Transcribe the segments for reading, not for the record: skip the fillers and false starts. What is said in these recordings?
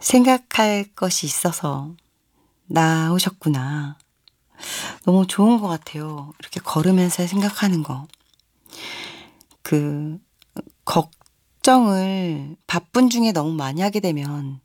생각할 것이 있어서 나오셨구나. 너무 좋은 것 같아요. 이렇게 걸으면서 생각하는 거. 그, 걱정을 바쁜 중에 너무 많이 하게 되면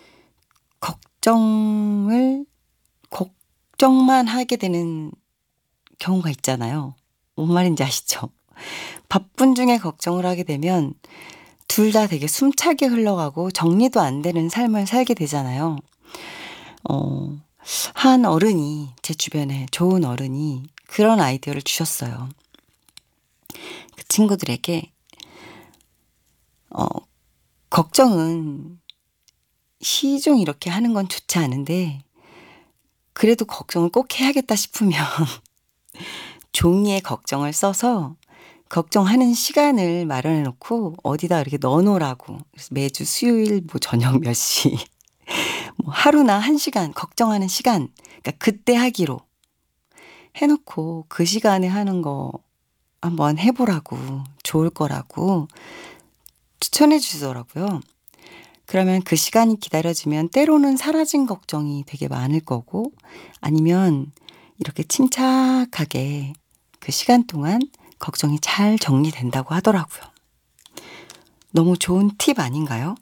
걱정을, 걱정만 하게 되는 경우가 있잖아요. 뭔 말인지 아시죠? 바쁜 중에 걱정을 하게 되면 둘 다 되게 숨차게 흘러가고 정리도 안 되는 삶을 살게 되잖아요. 어, 한 어른이, 제 주변에 좋은 어른이 그런 아이디어를 주셨어요. 그 친구들에게, 어, 걱정은 시중 이렇게 하는 건 좋지 않은데, 그래도 걱정을 꼭 해야겠다 싶으면 종이에 걱정을 써서 걱정하는 시간을 마련해 놓고 어디다 이렇게 넣어 놓으라고. 그래서 매주 수요일 뭐 저녁 몇 시, 뭐 하루나 한 시간, 걱정하는 시간, 그러니까 그때 하기로 해 놓고 그 시간에 하는 거 한번 해 보라고, 좋을 거라고 추천해 주더라고요. 그러면 그 시간이 기다려지면 때로는 사라진 걱정이 되게 많을 거고, 아니면 이렇게 침착하게 그 시간 동안 걱정이 잘 정리된다고 하더라고요. 너무 좋은 팁 아닌가요?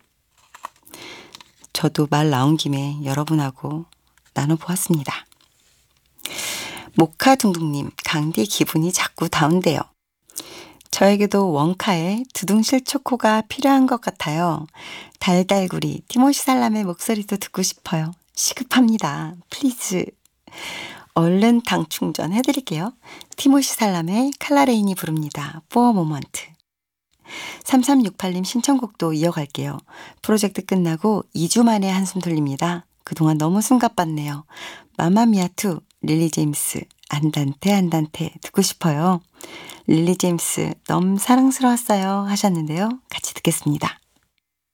저도 말 나온 김에 여러분하고 나눠보았습니다. 모카둥둥님, 강디 기분이 자꾸 다운돼요. 저에게도 원카의 두둥실 초코가 필요한 것 같아요. 달달구리 티모시 살람의 목소리도 듣고 싶어요. 시급합니다. 플리즈. 얼른 당 충전 해드릴게요. 티모시 살람의 칼라레인이 부릅니다. 포어 모먼트. 3368님 신청곡도 이어갈게요. 프로젝트 끝나고 2주 만에 한숨 돌립니다. 그동안 너무 숨가빴네요. 마마미아2 릴리 제임스 안단테 안단테 듣고 싶어요. 릴리 제임스 너무 사랑스러웠어요 하셨는데요. 같이 듣겠습니다.